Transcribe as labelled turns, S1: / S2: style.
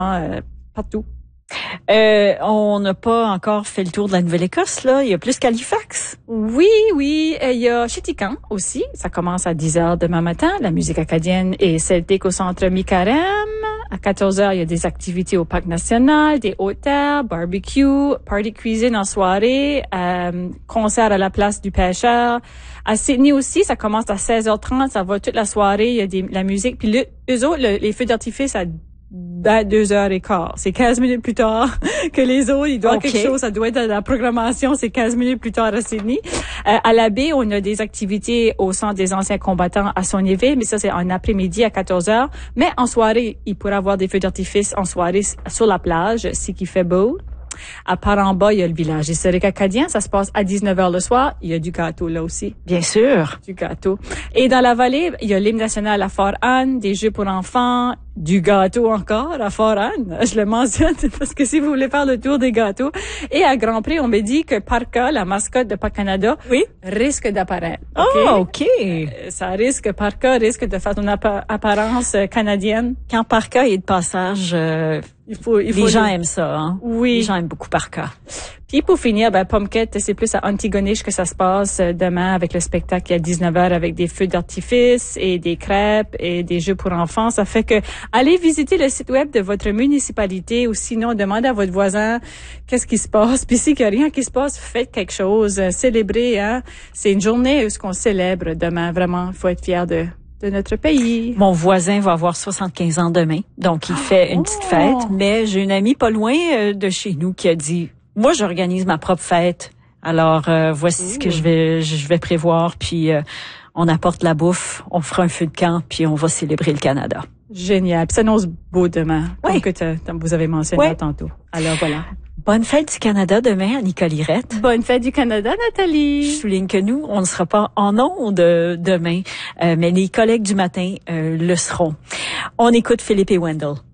S1: partout.
S2: On n'a pas encore fait le tour de la Nouvelle-Écosse, là. Il y a plus qu'Halifax.
S1: Oui. Il y a Chéticamp aussi. Ça commence à 10h demain matin. La musique acadienne et celtique au centre Mi-Carême. À 14h, il y a des activités au Parc national, des hôtels, barbecue, party cuisine en soirée, concert à la place du pêcheur. À Sydney aussi, ça commence à 16h30. Ça va toute la soirée. Il y a la musique. Puis eux autres, les feux d'artifice à 2h15. C'est 15 minutes plus tard que les autres. Il doit y avoir quelque chose. Ça doit être dans la programmation. C'est 15 minutes plus tard à Sydney. À la baie, on a des activités au centre des anciens combattants à Saunier-Ville, mais ça, c'est en après-midi à 14h. Mais en soirée, il pourrait avoir des feux d'artifice en soirée sur la plage, si qu'il fait beau. À Paramba, il y a le village historique acadien. Ça se passe à 19h le soir. Il y a du gâteau là aussi.
S2: Bien sûr.
S1: Du gâteau. Et dans la vallée, il y a l'hymne national à Fort-Anne, des jeux pour enfants, du gâteau encore à Fort-Anne. Je le mentionne parce que si vous voulez faire le tour des gâteaux. Et à Grand Prix, on me dit que Parka, la mascotte de Parc Canada, risque d'apparaître.
S2: OK.
S1: Parka risque de faire une apparence canadienne.
S2: Quand Parka est de passage, les gens aiment ça, hein?
S1: Oui.
S2: Les gens aiment beaucoup Parka.
S1: Puis pour finir, Pumpkin, c'est plus à Antigonish que ça se passe demain avec le spectacle à 19h avec des feux d'artifice et des crêpes et des jeux pour enfants. Ça fait que allez visiter le site web de votre municipalité ou sinon demandez à votre voisin qu'est-ce qui se passe. Puis s'il n'y a rien qui se passe, faites quelque chose, célébrez, hein. C'est une journée où ce qu'on célèbre demain. Vraiment, il faut être fier de notre pays.
S2: Mon voisin va avoir 75 ans demain, donc il fait une petite fête. Mais j'ai une amie pas loin de chez nous qui a dit, moi j'organise ma propre fête. Alors voici ce que je vais prévoir. Puis on apporte la bouffe, on fera un feu de camp, puis on va célébrer le Canada.
S1: Génial. Puis ça annonce beau demain, comme vous avez mentionné tantôt. Alors voilà.
S2: Bonne fête du Canada demain à Nicole Irette.
S1: Bonne fête du Canada, Nathalie.
S2: Je souligne que nous, on ne sera pas en ondes demain, mais les collègues du matin le seront. On écoute Philippe et Wendell.